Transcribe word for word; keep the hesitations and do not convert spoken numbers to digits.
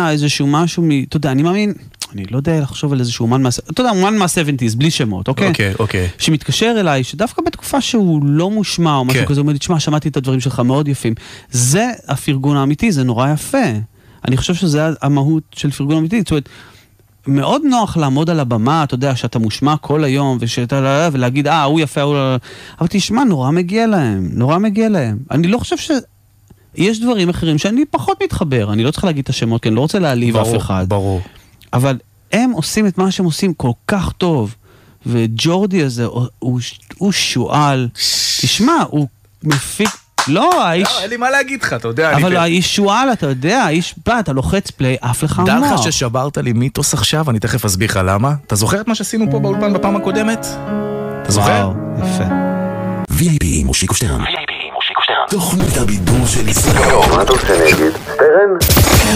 יודע, איזשהו משהו, אתה יודע, אני מאמין, אני לא יודע לחשוב על איזשהו אומן מה... אתה יודע, אומן מה-שבעים, בלי שמות, אוקיי? אוקיי, אוקיי. שמתקשר אליי, שדווקא בתקופה שהוא לא מושמע, או משהו כזה, הוא אומר לי, תשמע, שמעתי את הדברים שלך מאוד יפים. זה הפרגון האמיתי, זה נורא יפה. אני חושב שזה המהות של פרגון אמיתי. זאת אומרת, מאוד נוח לעמוד על הבמה, אתה יודע, שאתה מושמע כל היום, ושאתה, ולהגיד, אה, הוא יפה, הוא... אבל תשמע, נורא מגיע להם, נורא מגיע להם. אני לא חושב ש... יש דברים אחרים שאני פחות מתחבר, אני לא צריך להגיד את השמות, כי אני לא רוצה להעליב אף אחד. ברור. אבל הם עושים את מה שהם עושים כל כך טוב, וג'ורדי הזה, הוא, הוא, הוא שואל, תשמע, הוא מפיק, לא, האיש... לא, אין לי מה להגיד לך, אתה יודע. אבל האיש שואל, אתה יודע, האיש בא, אתה לוחץ פליי, אף לך דע אמר. לך ששברת לי מיתוס עכשיו, אני תכף אסביר לך למה. אתה זוכר את מה שעשינו פה באולפן בפעם הקודמת? אתה זוכר? וואו, יפה. וי איי פי עם מושיקו שטרן. וי איי פי עם מושיקו שטרן. תוכנית הבידור של ישראל. מה אתה עושה נגיד? סטרן?